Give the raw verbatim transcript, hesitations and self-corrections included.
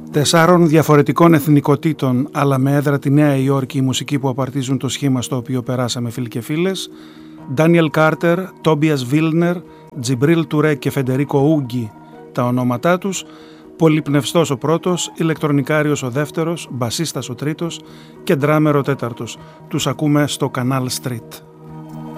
Τεσσάρων διαφορετικών εθνικοτήτων, αλλά με έδρα τη Νέα Υόρκη, η μουσική που απαρτίζουν το σχήμα στο οποίο περάσαμε, φίλοι και φίλες. Ντάνιελ Κάρτερ, Τόμπιας Βίλνερ, Τζιμπρίλ Τουρέ και Φεντερίκο Ούγκι τα ονόματά τους. Πολυπνευστός ο πρώτος, ηλεκτρονικάριος ο δεύτερος, μπασίστας ο τρίτος και ντράμερ ο τέταρτος. Τους ακούμε στο Canal Street.